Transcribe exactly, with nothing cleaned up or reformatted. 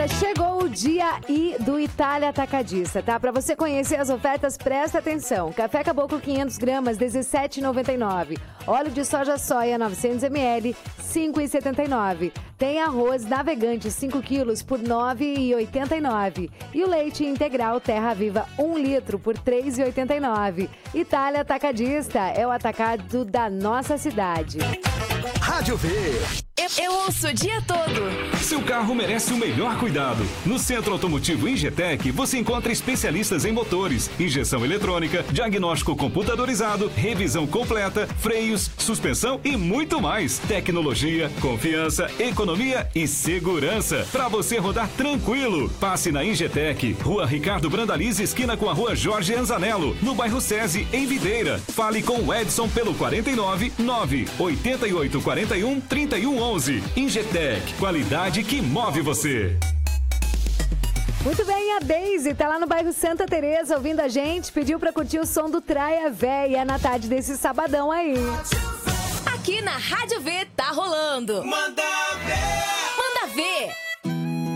Olha, chegou o dia I do Itália Atacadista, tá? Para você conhecer as ofertas, presta atenção. Café Caboclo quinhentas gramas, dezessete reais e noventa e nove centavos. Óleo de soja soia novecentos mililitros, cinco reais e setenta e nove centavos. Tem arroz navegante cinco quilos por nove reais e oitenta e nove centavos. E o leite integral Terra Viva um litro por três reais e oitenta e nove centavos. Itália Atacadista é o atacado da nossa cidade. Rádio V. Eu, eu ouço o dia todo. Seu carro merece o melhor cuidado. No Centro Automotivo Ingetec, você encontra especialistas em motores, injeção eletrônica, diagnóstico computadorizado, revisão completa, freios, suspensão e muito mais. Tecnologia, confiança, economia e segurança. Para você rodar tranquilo. Passe na Ingetec, Rua Ricardo Brandalize, esquina com a Rua Jorge Anzanello, no bairro SESI, em Videira. Fale com o Edson pelo quarenta e nove, nove oitenta e oito, quarenta e um, trinta e um, onze. Ingetec, qualidade que move você. Muito bem, a Deise tá lá no bairro Santa Teresa ouvindo a gente, pediu pra curtir o som do Traia Véia na tarde desse sabadão aí. Aqui na Rádio V tá rolando. Manda!